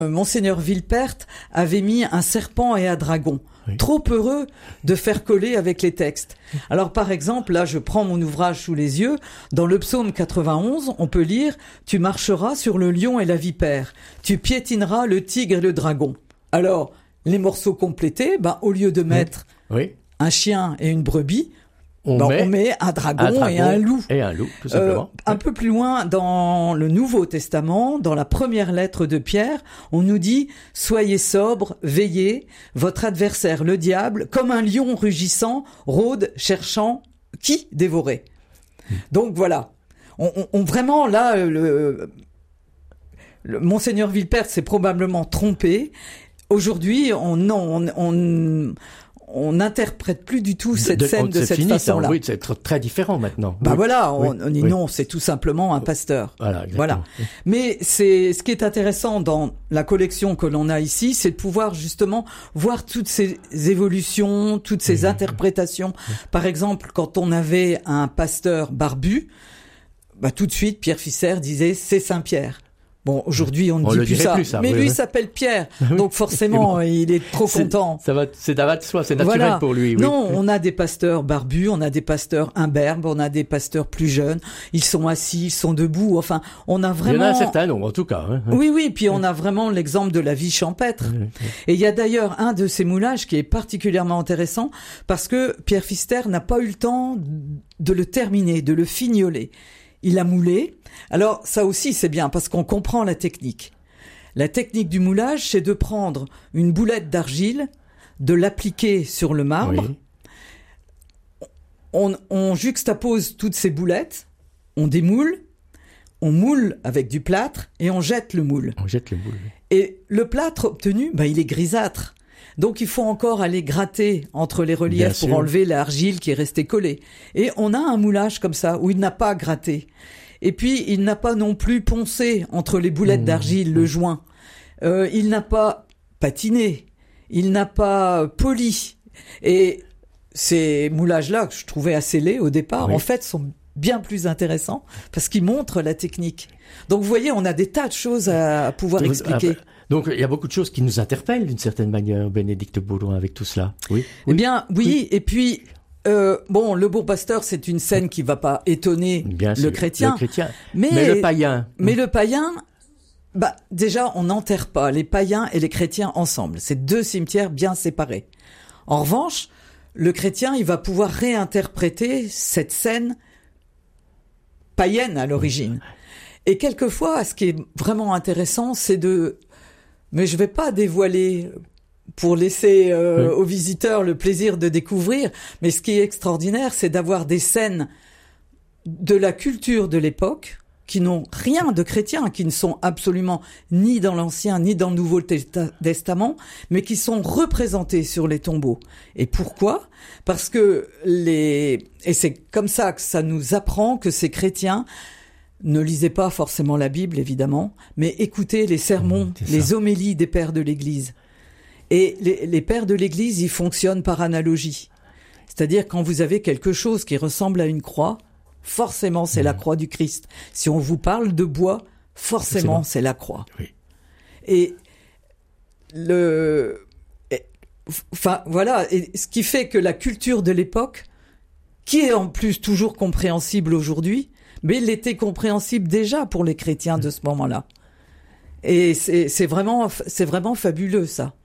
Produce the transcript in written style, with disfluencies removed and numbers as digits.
Monseigneur Villepert avait mis un serpent et un dragon. Oui. Trop heureux de faire coller avec les textes. Alors par exemple, là je prends mon ouvrage sous les yeux, dans le psaume 91, on peut lire « Tu marcheras sur le lion et la vipère, tu piétineras le tigre et le dragon ». Alors, les morceaux complétés, au lieu de mettre un chien et une brebis, on met un dragon et un loup. Et un loup, tout simplement. Un peu plus loin, dans le Nouveau Testament, dans la première lettre de Pierre, on nous dit « Soyez sobres, veillez, votre adversaire, le diable, comme un lion rugissant, rôde, cherchant qui dévorer. » Donc voilà. On vraiment, là, le Monseigneur Villepert s'est probablement trompé. Aujourd'hui, on n'interprète plus du tout cette scène de cette façon-là. Oui, c'est très différent maintenant. On dit non, c'est tout simplement un pasteur. Voilà. Mais ce qui est intéressant dans la collection que l'on a ici, c'est de pouvoir justement voir toutes ces évolutions, toutes ces interprétations. Par exemple, quand on avait un pasteur barbu, tout de suite, Pierre Fisser disait c'est Saint-Pierre. Bon, aujourd'hui, on ne dit plus ça. Mais lui, il s'appelle Pierre. Donc, forcément, il est trop content. Ça va de soi, c'est naturel pour lui. Oui. Non, on a des pasteurs barbus, on a des pasteurs imberbes, on a des pasteurs plus jeunes. Ils sont assis, ils sont debout. Enfin, on a vraiment... Il y en a un certain nombre, en tout cas. Oui. Puis on a vraiment l'exemple de la vie champêtre. Et il y a d'ailleurs un de ces moulages qui est particulièrement intéressant parce que Pierre Fisser n'a pas eu le temps de le terminer, de le fignoler. Il a moulé. Alors, ça aussi, c'est bien, parce qu'on comprend la technique. La technique du moulage, c'est de prendre une boulette d'argile, de l'appliquer sur le marbre. Oui. On juxtapose toutes ces boulettes, on démoule, on moule avec du plâtre et on jette le moule. Et le plâtre obtenu, il est grisâtre. Donc il faut encore aller gratter entre les reliefs pour enlever l'argile qui est restée collée. Et on a un moulage comme ça, où il n'a pas gratté. Et puis il n'a pas non plus poncé entre les boulettes d'argile le joint. Il n'a pas patiné. Il n'a pas poli. Et ces moulages-là, que je trouvais assez laids au départ, en fait sont bien plus intéressants parce qu'ils montrent la technique. Donc vous voyez, on a des tas de choses à pouvoir expliquer. Donc, il y a beaucoup de choses qui nous interpellent d'une certaine manière, Bénédicte Baudouin, avec tout cela. Oui. Eh bien, oui. Et puis, le bon pasteur, c'est une scène qui va pas étonner le chrétien. Mais le païen. Mais le païen, déjà, on n'enterre pas les païens et les chrétiens ensemble. C'est deux cimetières bien séparés. En revanche, le chrétien, il va pouvoir réinterpréter cette scène païenne à l'origine. Et quelquefois, ce qui est vraiment intéressant, c'est mais je vais pas dévoiler pour laisser aux visiteurs le plaisir de découvrir, mais ce qui est extraordinaire, c'est d'avoir des scènes de la culture de l'époque qui n'ont rien de chrétien, qui ne sont absolument ni dans l'Ancien ni dans le Nouveau Testament, mais qui sont représentées sur les tombeaux. Et pourquoi ? Parce que et c'est comme ça que ça nous apprend que ces chrétiens ne lisez pas forcément la Bible, évidemment, mais écoutez les sermons, les homélies des pères de l'Église. Et les pères de l'Église, ils fonctionnent par analogie. C'est-à-dire, quand vous avez quelque chose qui ressemble à une croix, forcément, c'est la croix du Christ. Si on vous parle de bois, forcément, c'est la croix. Oui. Et voilà. Et ce qui fait que la culture de l'époque, qui est en plus toujours compréhensible aujourd'hui, mais il était compréhensible déjà pour les chrétiens de ce moment-là. Et c'est vraiment fabuleux, ça.